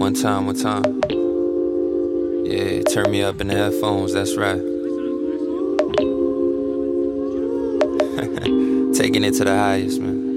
One time. Yeah, turn me up in the headphones, that's right. Taking it to the highest, man.